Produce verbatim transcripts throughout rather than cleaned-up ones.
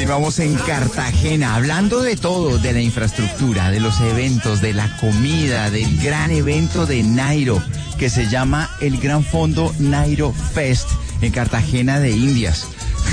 Continuamos en Cartagena, hablando de todo, de la infraestructura, de los eventos, de la comida, del gran evento de Nairo, que se llama el Gran Fondo Nairo Fest, en Cartagena de Indias.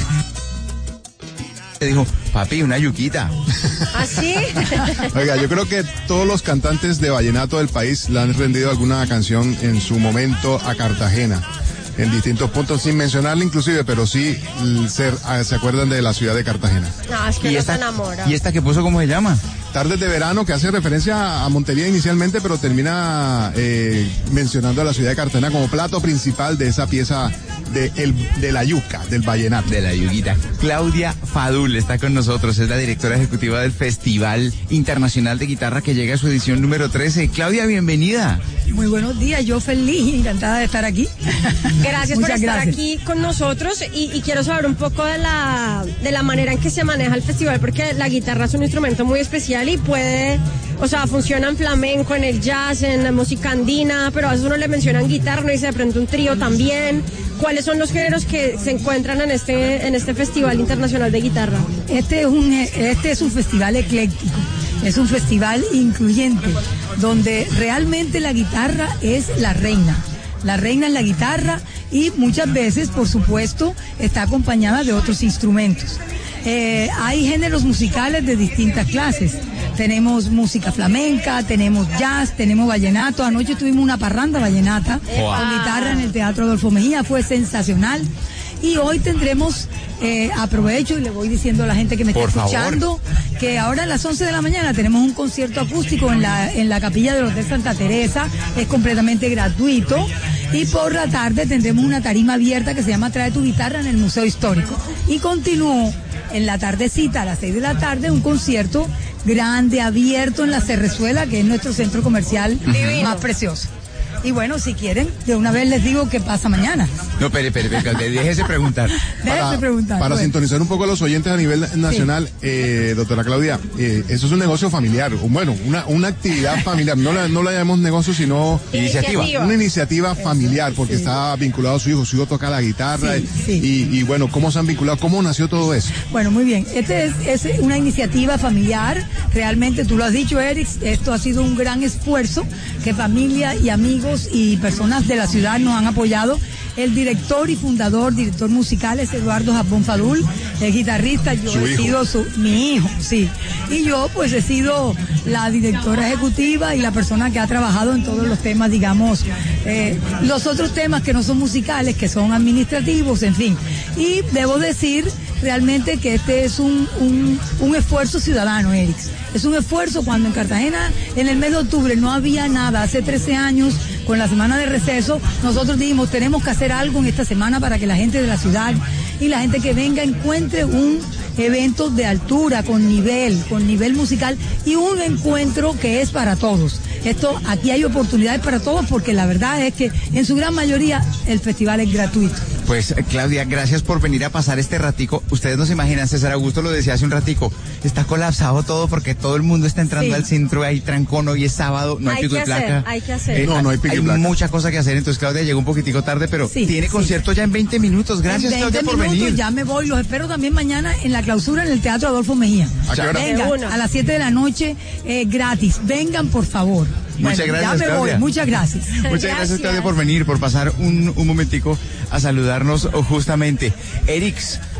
Le dijo, papi, una yuquita. ¿Ah, sí? Oiga, yo creo que todos los cantantes de vallenato del país le han rendido alguna canción en su momento a Cartagena, en distintos puntos, sin mencionarle inclusive, pero sí se, se acuerdan de la ciudad de Cartagena. No, es que ¿Y no esta, se enamora. ¿Y esta que puso cómo se llama? Tardes de verano, que hace referencia a Montería inicialmente, pero termina eh, mencionando a la ciudad de Cartagena como plato principal de esa pieza de, el, de la yuca, del vallenato. De la yuguita. Claudia Fadul está con nosotros, es la directora ejecutiva del Festival Internacional de Guitarra que llega a su edición número trece. Claudia, bienvenida. Muy buenos días, yo feliz, encantada de estar aquí. Gracias por Muchas estar gracias. aquí con nosotros y, y quiero saber un poco de la, de la manera en que se maneja el festival, porque la guitarra es un instrumento muy especial y puede, o sea, funciona en flamenco, en el jazz, en la música andina, pero a veces uno le mencionan guitarra, uno dice de pronto un trío también. ¿Cuáles son los géneros que se encuentran en este, en este Festival Internacional de Guitarra? Este es un, este es un festival ecléctico, es un festival incluyente, donde realmente la guitarra es la reina. La reina es la guitarra y muchas veces, por supuesto, está acompañada de otros instrumentos. Eh, hay géneros musicales de distintas clases. Tenemos música flamenca, tenemos jazz, tenemos vallenato. Anoche tuvimos una parranda vallenata Wow. con guitarra en el Teatro Adolfo Mejía, fue sensacional. Y hoy tendremos, eh, aprovecho y le voy diciendo a la gente que me está Por favor. escuchando, que ahora a las once de la mañana tenemos un concierto acústico en la, en la capilla del Hotel Santa Teresa, es completamente gratuito. Y por la tarde tendremos una tarima abierta que se llama Trae tu guitarra en el Museo Histórico. Y continúo en la tardecita, a las seis de la tarde, un concierto grande, abierto en la Cerrezuela, que es nuestro centro comercial Divino. más precioso. Y bueno, si quieren, de una vez les digo qué pasa mañana. No, espere, espere, espere, déjese preguntar. Déjenme preguntar. Para bueno. sintonizar un poco a los oyentes a nivel nacional, sí. eh, doctora Claudia, eh, eso es un negocio familiar, bueno, una, una actividad familiar, no la, no la llamamos negocio, sino Iniciativa. una iniciativa familiar, porque sí. está vinculado a su hijo, su hijo toca la guitarra, Sí, sí. Y, y bueno, ¿cómo se han vinculado? ¿Cómo nació todo eso? Bueno, muy bien. Este es, es una iniciativa familiar. Realmente, tú lo has dicho, Eric, esto ha sido un gran esfuerzo que familia y amigos y personas de la ciudad nos han apoyado. El director y fundador, director musical es Eduardo Japón Fadul, el guitarrista, yo Su he hijo. sido su, mi hijo, sí. Y yo pues he sido la directora ejecutiva y la persona que ha trabajado en todos los temas, digamos, eh, los otros temas que no son musicales, que son administrativos, en fin. Y debo decir realmente que este es un, un, un esfuerzo ciudadano, Eric. Es un esfuerzo cuando en Cartagena, en el mes de octubre, no había nada. Hace trece años, con la semana de receso, nosotros dijimos, tenemos que hacer algo en esta semana para que la gente de la ciudad y la gente que venga encuentre un evento de altura, con nivel, con nivel musical y un encuentro que es para todos. Esto, aquí hay oportunidades para todos porque la verdad es que en su gran mayoría el festival es gratuito. Pues, Claudia, gracias por venir a pasar este ratico. Ustedes no se imaginan, César Augusto lo decía hace un ratico, está colapsado todo porque todo el mundo está entrando Sí. al centro, hay trancón, hoy es sábado, no hay, Hay pico que y placa. hacer, hay que hacer. Eh, No, no hay pico y Hay placa. mucha cosa que hacer, entonces Claudia llegó un poquitico tarde, pero Sí, tiene sí. concierto ya en veinte minutos. Gracias, En veinte Claudia, por minutos venir. ya me voy, los espero también mañana en la clausura en el Teatro Adolfo Mejía. ¿A qué hora? Vengan, De una. a las siete de la noche, eh, gratis. Vengan, por favor. Muchas Bueno, gracias, ya me Claudia. voy, muchas gracias. Muchas gracias, Gracias. Claudia, por venir, por pasar un, un momentico a saludarnos justamente. Erix,